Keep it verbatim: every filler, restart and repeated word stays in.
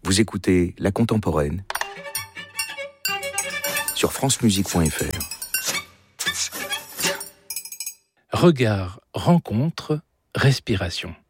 Vous écoutez La Contemporaine sur francemusique point f r. Regard, rencontre, respiration.